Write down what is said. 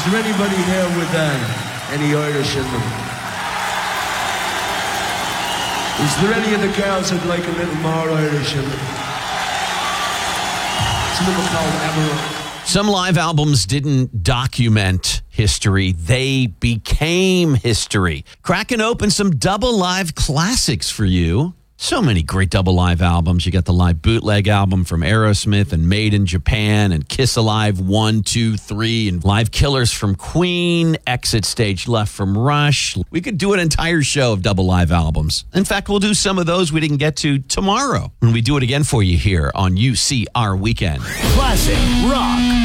there anybody here with any Irish in them? Is there any of the girls who'd like a little more Irish in them? It's a little called Emerald. Some live albums didn't document history. They became history. Cracking open some double live classics for you. So many great double live albums. You got the live bootleg album from Aerosmith and Made in Japan and Kiss Alive 1, 2, 3 and Live Killers from Queen, Exit Stage Left from Rush. We could do an entire show of double live albums. In fact, we'll do some of those we didn't get to tomorrow when we do it again for you here on UCR Weekend. Classic rock.